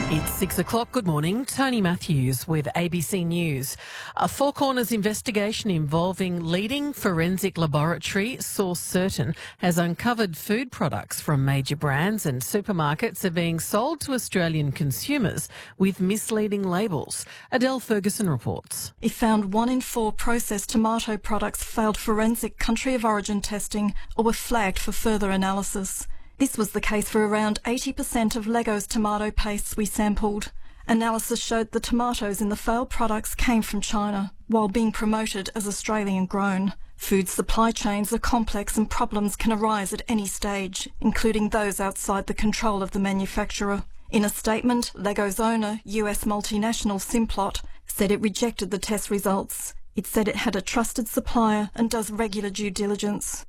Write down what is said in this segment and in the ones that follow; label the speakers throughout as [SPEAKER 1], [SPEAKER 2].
[SPEAKER 1] It's 6 o'clock. Good morning. Tony Matthews with ABC News. A Four Corners investigation involving leading forensic laboratory Source Certain has uncovered food products from major brands and supermarkets are being sold to Australian consumers with misleading labels. Adele Ferguson reports.
[SPEAKER 2] It found 1 in 4 processed tomato products failed forensic country of origin testing or were flagged for further analysis. This was the case for around 80% of Lego's tomato pastes we sampled. Analysis showed the tomatoes in the failed products came from China, while being promoted as Australian grown. Food supply chains are complex and problems can arise at any stage, including those outside the control of the manufacturer. In a statement, Lego's owner, US multinational Simplot, said it rejected the test results. It said it had a trusted supplier and does regular due diligence.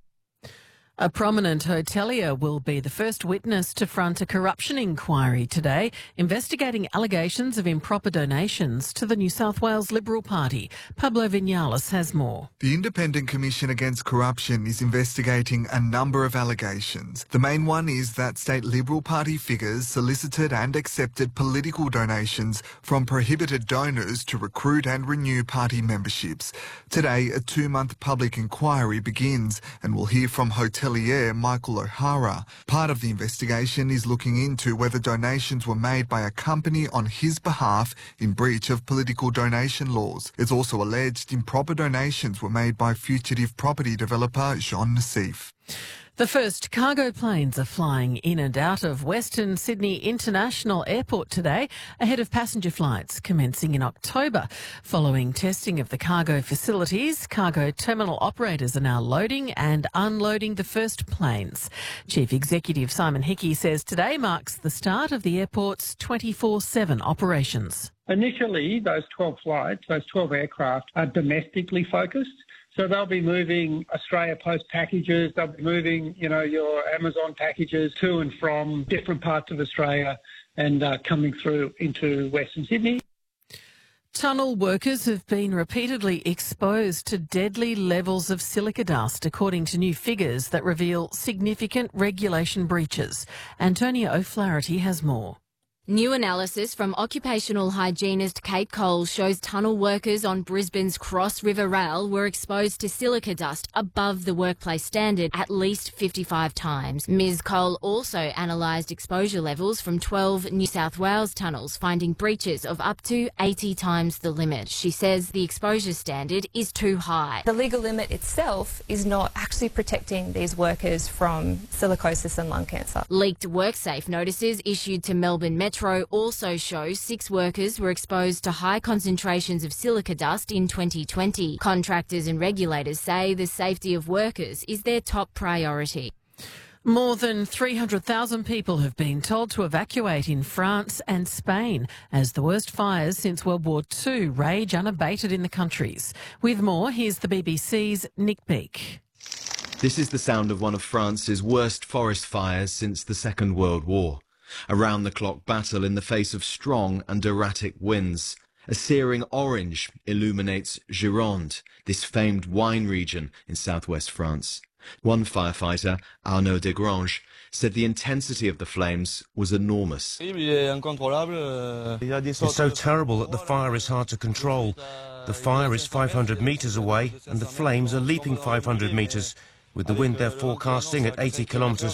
[SPEAKER 1] A prominent hotelier will be the first witness to front a corruption inquiry today, investigating allegations of improper donations to the New South Wales Liberal Party. Pablo Vinales has more.
[SPEAKER 3] The Independent Commission Against Corruption is investigating a number of allegations. The main one is that state Liberal Party figures solicited and accepted political donations from prohibited donors to recruit and renew party memberships. Today, a 2-month public inquiry begins and we'll hear from hotelier Michael O'Hara. Part of the investigation is looking into whether donations were made by a company on his behalf in breach of political donation laws. It's also alleged improper donations were made by fugitive property developer Jean Nassif.
[SPEAKER 1] The first cargo planes are flying in and out of Western Sydney International Airport today, ahead of passenger flights commencing in October. Following testing of the cargo facilities, cargo terminal operators are now loading and unloading the first planes. Chief Executive Simon Hickey says today marks the start of the airport's 24/7 operations.
[SPEAKER 4] Initially, those 12 flights, those 12 aircraft are domestically focused. So they'll be moving Australia Post packages, they'll be moving, your Amazon packages to and from different parts of Australia and coming through into Western Sydney.
[SPEAKER 1] Tunnel workers have been repeatedly exposed to deadly levels of silica dust, according to new figures that reveal significant regulation breaches. Antonia O'Flaherty has more.
[SPEAKER 5] New analysis from occupational hygienist Kate Cole shows tunnel workers on Brisbane's Cross River Rail were exposed to silica dust above the workplace standard at least 55 times. Ms Cole also analysed exposure levels from 12 New South Wales tunnels, finding breaches of up to 80 times the limit. She says the exposure standard is too high.
[SPEAKER 6] The legal limit itself is not actually protecting these workers from silicosis and lung cancer.
[SPEAKER 5] Leaked WorkSafe notices issued to Melbourne Metro also shows 6 workers were exposed to high concentrations of silica dust in 2020. Contractors and regulators say the safety of workers is their top priority.
[SPEAKER 1] More than 300,000 people have been told to evacuate in France and Spain as the worst fires since World War II rage unabated in the countries. With more, here's the BBC's Nick Beake.
[SPEAKER 7] This is the sound of one of France's worst forest fires since the Second World War. A round-the-clock battle in the face of strong and erratic winds. A searing orange illuminates Gironde, this famed wine region in southwest France. One firefighter, Arnaud Desgranges, said the intensity of the flames was enormous.
[SPEAKER 8] It's so terrible that the fire is hard to control. The fire is 500 metres away and the flames are leaping 500 metres. With the wind they're forecasting at 80 km